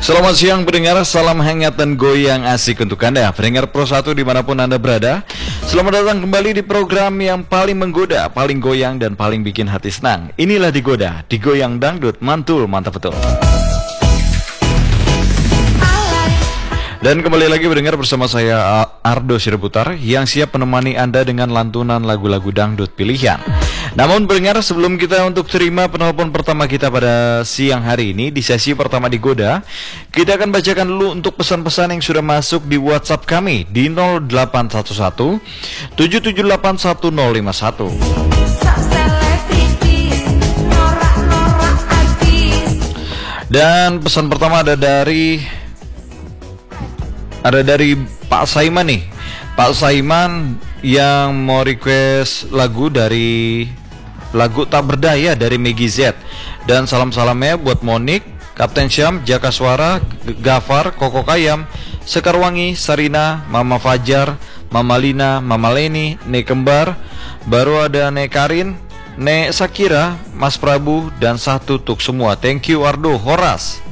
Selamat siang pendengar, salam hangat dan goyang asik untuk Anda pendengar Pro 1 dimanapun Anda berada. Selamat datang kembali di program yang paling menggoda, paling goyang dan paling bikin hati senang. Inilah Digoda, Digoyang Dangdut, mantul, mantap betul. Dan kembali lagi mendengar bersama saya Ardo Sireputar yang siap menemani Anda dengan lantunan lagu-lagu dangdut pilihan. Namun pendengar, sebelum kita untuk terima penelpon pertama kita pada siang hari ini di sesi pertama Digoda, kita akan bacakan dulu untuk pesan-pesan yang sudah masuk di WhatsApp kami di 0811 7781051. Dan pesan pertama ada dari Pak Saiman nih. Pak Saiman yang mau request lagu Tak Berdaya dari Megi Z. Dan salam-salamnya buat Monik, Kapten Syam, Jaka Suara, Gafar, Koko Kayam, Sekarwangi, Sarina, Mama Fajar, Mama Lina, Mama Leni, Nek Kembar, baru ada Nek Karin, Nek Sakira, Mas Prabu, dan satu untuk semua. Thank you Ardo, Horas.